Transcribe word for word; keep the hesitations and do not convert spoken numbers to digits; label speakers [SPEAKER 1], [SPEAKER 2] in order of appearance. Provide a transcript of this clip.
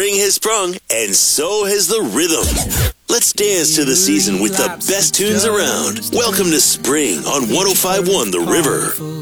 [SPEAKER 1] Spring has sprung, and so has the rhythm. Let's dance to the season with the best tunes around. Welcome to spring on one oh five point one The River.